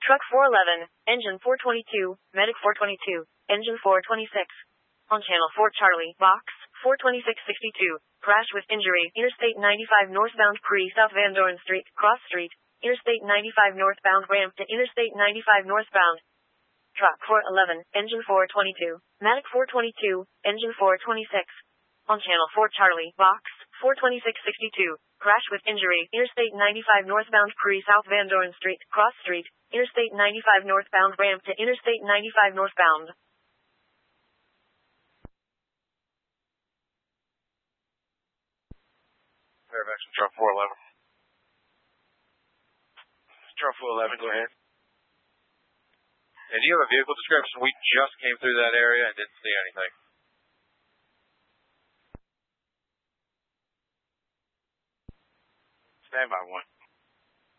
Truck 411, Engine 422, Medic 422, Engine 426. On Channel 4 Charlie, Box 42662. Crash with injury. Interstate 95 northbound South Van Doren Street, Cross Street. Interstate 95 northbound ramp to Interstate 95 northbound. Truck 411, Engine 422, Medic 422, Engine 426. On Channel 4 Charlie, Box 42662. Crash with injury. Interstate 95 northbound South Van Doren Street, Cross Street. Interstate 95 northbound ramp to Interstate 95 northbound. Fairfax and Truck 411. Truck 411, go ahead. And do you have a vehicle description? We just came through that area and didn't see anything. Stand by 1.